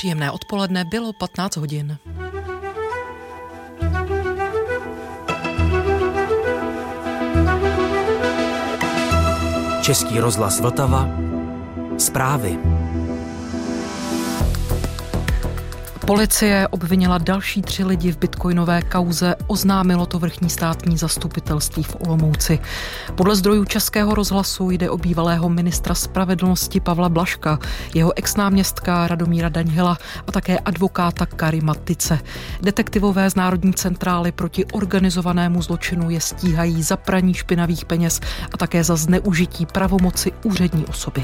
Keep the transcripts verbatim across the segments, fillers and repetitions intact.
Příjemné odpoledne, bylo patnáct hodin. Český rozhlas Vltava. Zprávy. Policie obvinila další tři lidi v bitcoinové kauze, oznámilo to vrchní státní zastupitelství v Olomouci. Podle zdrojů Českého rozhlasu jde o bývalého ministra spravedlnosti Pavla Blažka, jeho exnáměstka Radomíra Daňhela a také advokáta Karima Tice. Detektivové z Národní centrály proti organizovanému zločinu je stíhají za praní špinavých peněz a také za zneužití pravomoci úřední osoby.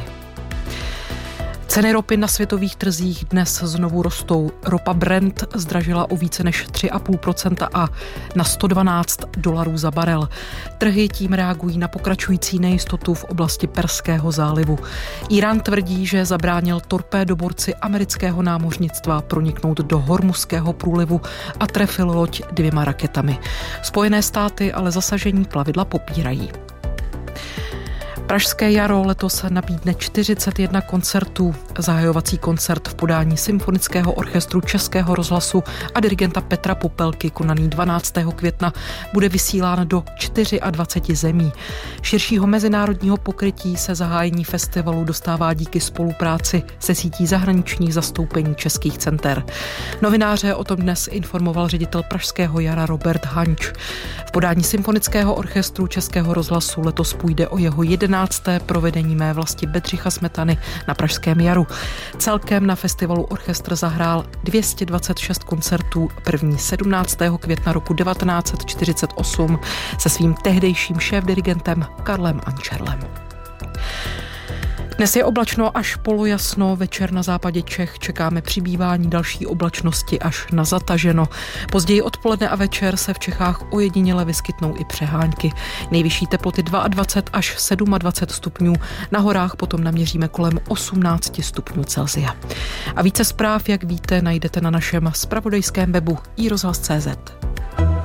Ceny ropy na světových trzích dnes znovu rostou. Ropa Brent zdražila o více než tři a půl procenta a na sto dvanáct dolarů za barel. Trhy tím reagují na pokračující nejistotu v oblasti Perského zálivu. Írán tvrdí, že zabránil torpédoborci amerického námořnictva proniknout do Hormuzského průlivu a trefil loď dvěma raketami. Spojené státy ale zasažení plavidla popírají. Pražské jaro letos nabídne čtyřicet jedna koncertů. Zahajovací koncert v podání Symfonického orchestru Českého rozhlasu a dirigenta Petra Popelky, konaný dvanáctého května, bude vysílán do dvacet čtyři zemí. Širšího mezinárodního pokrytí se zahájení festivalu dostává díky spolupráci se sítí zahraničních zastoupení českých center. Novináře o tom dnes informoval ředitel Pražského jara Robert Hanč. V podání Symfonického orchestru Českého rozhlasu letos půjde o jeho jedenácté provedení Mé vlasti Bedřicha Smetany na Pražském jaru. Celkem na festivalu orchestr zahrál dvě stě dvacet šest koncertů, první sedmnáctého května roku devatenáct set čtyřicet osm se svým tehdejším šéfdirigentem Karlem Ančerlem. Dnes je oblačno až polojasno, večer na západě Čech čekáme přibývání další oblačnosti až na zataženo. Později odpoledne a večer se v Čechách ojediněle vyskytnou i přehánky. Nejvyšší teploty dvacet dva až dvacet sedm stupňů, na horách potom naměříme kolem osmnáct stupňů Celsia. A více zpráv, jak víte, najdete na našem zpravodajském webu i rozhlas tečka cé zet.